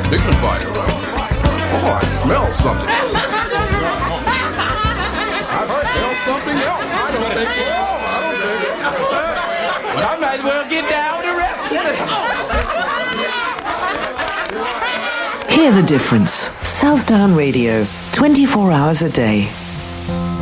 dignified around here. Oh, I smell something. I smell something else. I don't think. But I might as well get down the rest. Hear the difference. Southdown Radio, 24 hours a day.